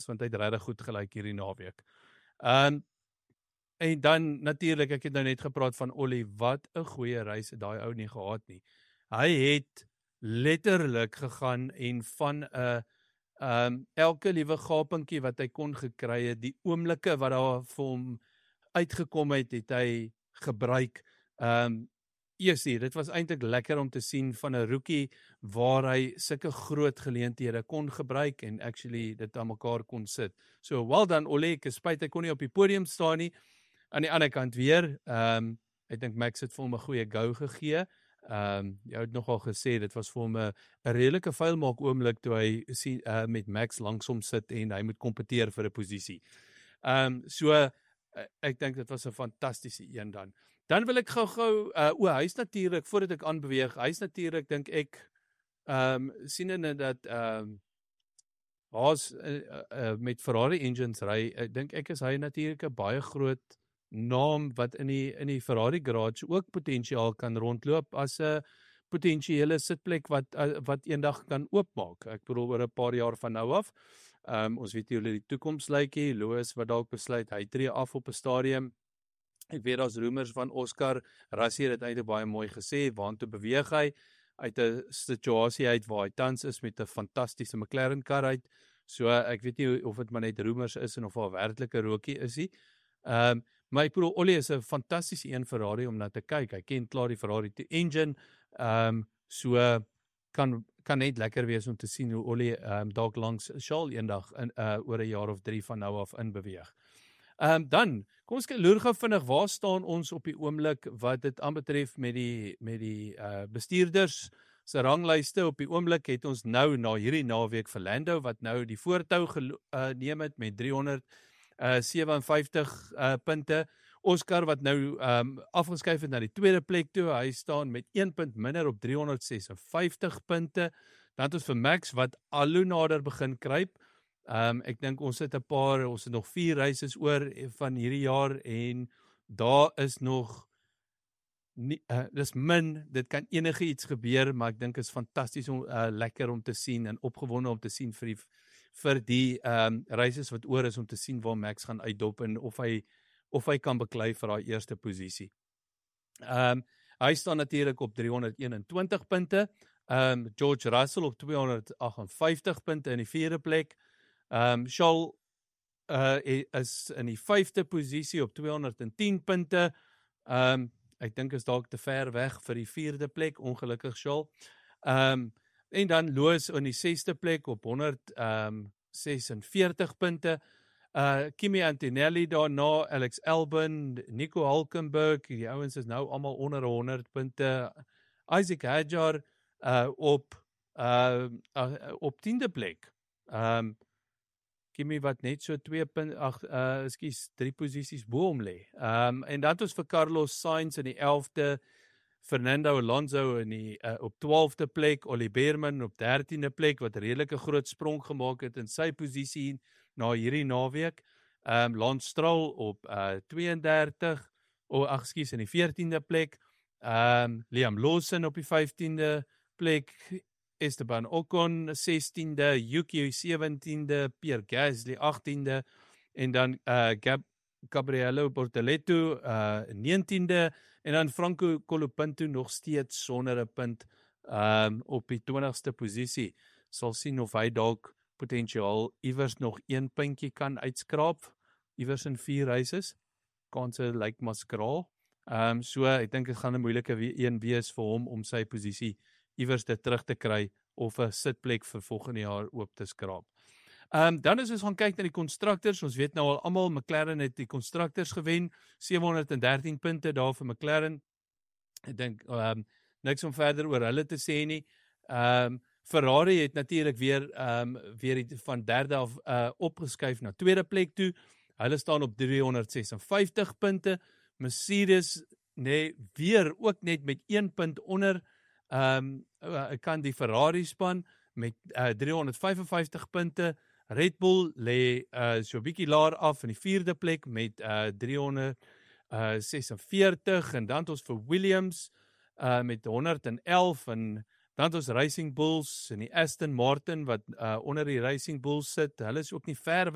want hy het regtig goed gelyk hierdie naweek. En dan natuurlik, ek het nou net gepraat van Ollie, wat 'n goeie reis het daai ou nie gehad nie. Hy het letterlik gegaan en van 'n elke liewe gapinkie wat hy kon gekry het, die oomblikke wat daar vir hom uitgekom het, het hy gebruik. Dit was eintlik lekker om te sien van 'n rookie waar hy sulke groot geleenthede kon gebruik en actually dit aan mekaar kon sit. So well done Ollie, ek is spyt hy kon nie op die podium staan nie. Aan die ander kant weer, ek dink Max het vir hom 'n goeie go gegee. Jy het nogal gesê dit was vir hom 'n redelike vuilmaak oomblik toe hy met Max langs hom sit en hy moet kompeteer vir 'n posisie. Ek dink dit was 'n fantastiese een dan. Dan wil ek gou-gou hy's natuurlik voordat ek aanbeweeg, hy's natuurlik dink ek sienende dat Haas met Ferrari engines ry, ek dink ek is hy natuurlik 'n baie groot naam wat in die Ferrari garage ook potensiaal kan rondloop as 'n potensiële sitplek wat eendag kan oopmaak. Ek bedoel oor 'n paar jaar van nou af. Ons weet nie hoe die toekoms lyk nie. Lewis wat dalk besluit hy tree af op 'n stadium. Ek weet daar's roemers van Oscar Rassie het eintlik baie mooi gesê, waantoe beweeg hy uit 'n situasie uit waar hy tans is met 'n fantastiese McLaren kar uit. So ek weet nie of dit maar net roemers is en of al werklike rokie is nie. Maar ek bedoel Ollie is 'n fantastiese een Ferrari om na te kyk. Hy ken klaar die Ferrari engine. So kan net lekker wees om te sien hoe Ollie dalk langs Charles eendag oor 'n jaar of 3 van nou af inbeweeg. Dan, kom ons loer gou vinnig, waar staan ons op die oomblik wat dit aanbetref met die bestuurders se ranglyste. Op die oomblik het ons nou na hierdie naweek vir Lando wat nou die voortou geneem het met 357 punte. Oscar wat nou afgeskuif het na die tweede plek toe, hy staan met 1 punt minder op 356 punte. Dan het ons vir Max wat al hoe nader begin kruip. Ek dink ons het nog 4 races oor van hierdie jaar en daar is nog dis min, dit kan enige iets gebeur, maar ek dink is fantasties lekker om te sien en opgewonde om te sien vir die races wat oor is om te sien waar Max gaan uitdop en of hy kan beklei vir daai eerste posisie. Hy staan natuurlik op 321 punte. George Russell op 258 punte in die 4de plek. Charles is in die 5de posisie op 210 punte. Ek dink is dalk te ver weg vir die 4de plek, ongelukkig Charles. En dan Lewis in die 6de plek op 146 punte. Kimi Antonelli daarna, Alex Albon, Nico Hulkenberg, die ouens is nou almal onder 100 punte. Isaac Hadjar op 10de plek. Kimi wat net so 3 posisies bo hom lê. En dan het ons vir Carlos Sainz in die 11de, Fernando Alonso op 12de plek, Ollie Beerman op 13de plek, wat redelike groot sprong gemaak het in sy posisie na hierdie naweek. Lance Stroll op 32, in die 14de plek. Liam Lawson op die 15de plek, Esteban Ocon 16de, Yuki 17de, Pierre Gasly 18de, en dan Gabriele Bortoleto 19de, en dan Franco Colapinto nog steeds sonder 'n punt op die 20ste posisie. Sal sien of hy dalk potensiaal iewers nog 1 puntjie kan uitskraap, iewers in 4 races. Kanse lyk maar skraal. So ek dink dit gaan 'n moeilike een wees vir hom om sy posisie iewers dit terug te kry of 'n sitplek vir volgende jaar oop te skraap. Dan is ons gaan kyk na die constructors. Ons weet nou al almal McLaren het die constructors gewen, 713 punte daar vir McLaren. Ek dink niks om verder oor hulle te sê nie. Ferrari het natuurlik weer van 3de af opgeskuif na 2de plek toe. Hulle staan op 356 punte. Mercedes weer ook net met 1 punt onder kan die Ferrari span met 355 punte. Red Bull lê so 'n bietjie laer af in die 4de plek met 346 en dan het ons vir Williams met 111 en dan het ons Racing Bulls en die Aston Martin wat onder die Racing Bulls sit. Hulle is ook nie ver